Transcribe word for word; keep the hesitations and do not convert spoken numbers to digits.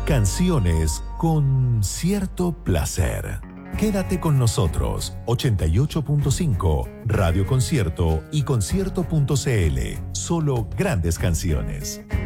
Canciones con cierto placer. Quédate con nosotros, ochenta y ocho punto cinco, Radio Concierto y concierto punto c l. Solo grandes canciones.